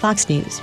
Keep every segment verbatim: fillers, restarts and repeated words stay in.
Fox News.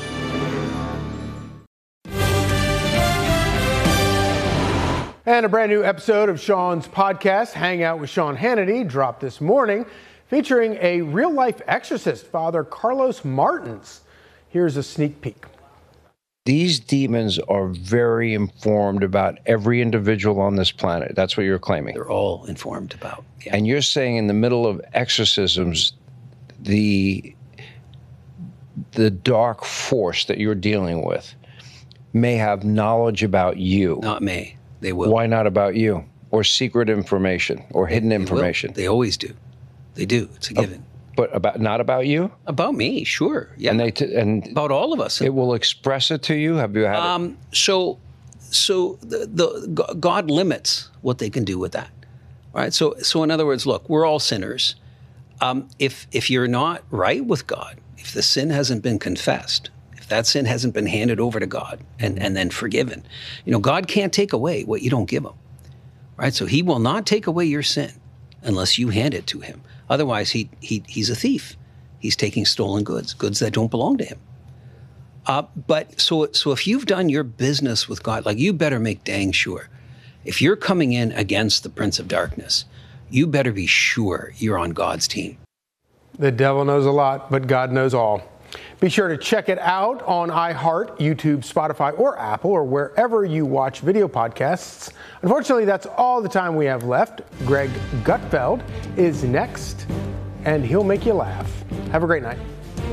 And a brand new episode of Sean's podcast, Hang Out with Sean Hannity, dropped this morning, featuring a real-life exorcist, Father Carlos Martins. Here's a sneak peek. These demons are very informed about every individual on this planet. That's what you're claiming. They're all informed about. Yeah. And you're saying in the middle of exorcisms, the, the dark force that you're dealing with may have knowledge about you. Not me. They will. Why not about you? Or secret information or hidden they information? Will. They always do. They do. It's a given. Uh, but about not about you? About me, sure. Yeah. And they t- and about all of us. It will express it to you. Have you had um, it? So, so the, the God limits what they can do with that. All right. So, so in other words, look, we're all sinners. Um, if if you're not right with God, if the sin hasn't been confessed, if that sin hasn't been handed over to God and, and then forgiven, you know, God can't take away what you don't give him, right? So he will not take away your sin unless you hand it to him. Otherwise, he he he's a thief. He's taking stolen goods, goods that don't belong to him. Uh, but so so if you've done your business with God, like you better make dang sure, if you're coming in against the Prince of Darkness, you better be sure you're on God's team. The devil knows a lot, but God knows all. Be sure to check it out on iHeart, YouTube, Spotify, or Apple, or wherever you watch video podcasts. Unfortunately, that's all the time we have left. Greg Gutfeld is next, and he'll make you laugh. Have a great night.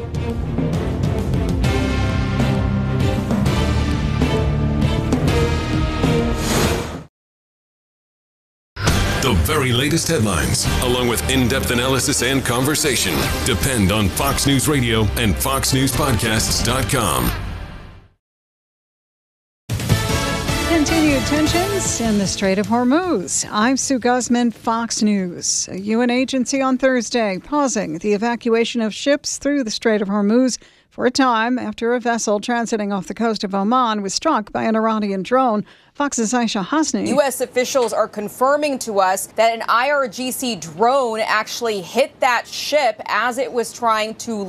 The very latest headlines, along with in-depth analysis and conversation, depend on Fox News Radio and fox news podcasts dot com. Continued tensions in the Strait of Hormuz. I'm Sue Guzman, Fox News. A U N agency on Thursday pausing the evacuation of ships through the Strait of Hormuz for a time after a vessel transiting off the coast of Oman was struck by an Iranian drone. Fox's Aisha Hasni. U S officials are confirming to us that an I R G C drone actually hit that ship as it was trying to